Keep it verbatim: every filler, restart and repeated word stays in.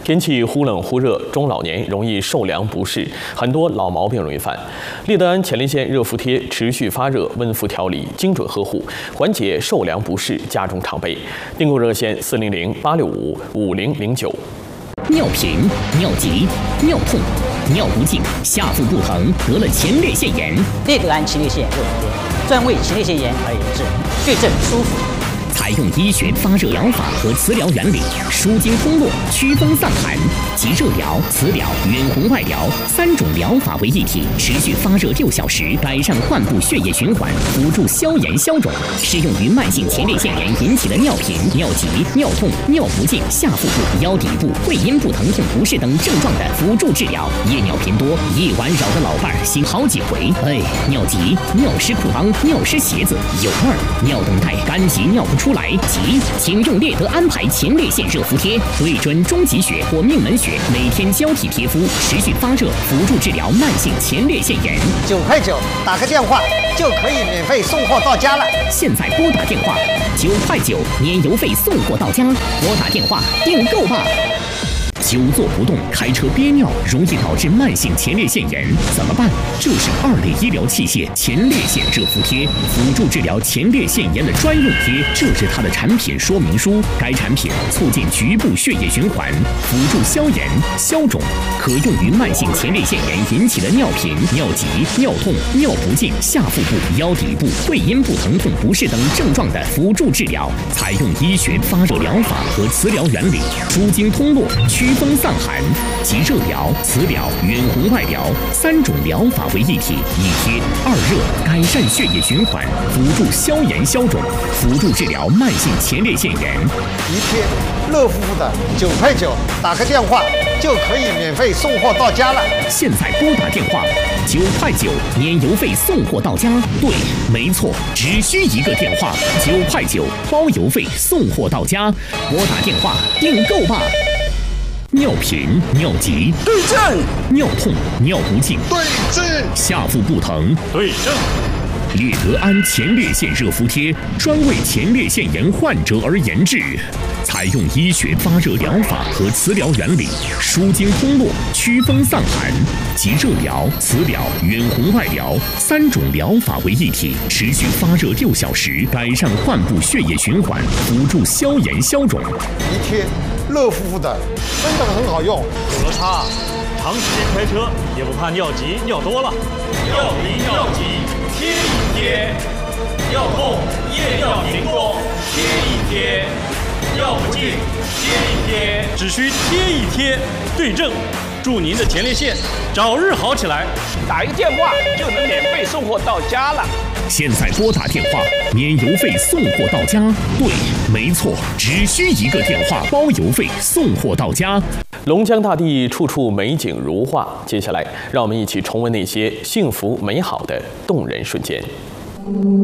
天气忽冷忽热，中老年容易受凉不适，很多老毛病容易犯。利德安前列腺热敷贴持续发热，温敷调理，精准呵护，缓解受凉不适，家中常备。订购热线：四零零八六五五零零九。 尿频、尿急、尿痛、尿不尽、下腹不疼，得了前列腺炎。 利德安前列腺热敷贴，专为前列腺炎而研制，对症舒服。 采用医学发热疗法和磁疗原理，舒筋通络、祛风散寒，集热疗、磁疗、远红外疗三种疗法为一体，持续发热六小时，改善患部血液循环，辅助消炎消肿。适用于慢性前列腺炎引起的尿频、尿急、尿痛、尿不尽、下腹部、腰底部、会阴部疼痛不适等症状的辅助治疗。夜尿频多，夜晚扰得老伴儿醒好几回。哎，尿急、尿湿裤裆、尿湿鞋子，有味儿，尿等待干急尿不出来，急，请用列德安排前列腺热敷贴，对准中极穴或命门穴，每天交替贴敷，持续发热，辅助治疗慢性前列腺炎。 九块九，打个电话就可以免费送货到家了。 现在拨打电话，九块九，年邮费送货到家。拨打电话订购吧。久坐不动，开车憋尿，容易导致慢性前列腺炎，怎么办？就是二类医疗器械前列腺热敷贴，辅助治疗前列腺炎的专用贴。这是它的产品说明书。该产品促进局部血液循环，辅助消炎消肿，可用于慢性前列腺炎引起的尿频、尿急、尿痛、尿不尽、下腹部、腰底部、会阴部疼痛不适等症状的辅助治疗。采用医学发热疗法和磁疗原理，舒筋通络、祛风散寒，集热疗、磁疗、远红外疗三种疗法为一体，一贴二热，改善血液循环，辅助消炎消肿，辅助治疗慢性前列腺炎。 一贴热敷敷的，九块九，打个电话就可以免费送货到家了。 现在拨打电话，九块九，年邮费送货到家。对，没错，只需一个电话，九块九，包邮费送货到家。拨打电话订购吧。尿频、尿急对症， 尿痛、尿不尽对症， 下腹不疼对症。 列德安前列腺热敷贴专为前列腺炎患者而研制，采用医学发热疗法和磁疗原理，舒筋通络、祛风散寒，集热疗、磁疗、远红外疗三种疗法为一体，持续发热六小时，改善患部血液循环，辅助消炎消肿。 一贴热敷敷的，真的很好用。 有了它，长时间开车也不怕尿急尿多了。 尿频尿急贴一贴，尿痛夜尿频多贴一贴，尿不尽贴一贴， 只需贴一贴，对症，祝您的前列腺早日好起来。 打一个电话就能免费送货到家了。 现在拨打电话，免邮费送货到家。对，没错，只需一个电话，包邮费送货到家。 龙江大地处处美景如画，接下来让我们一起重温那些幸福美好的动人瞬间。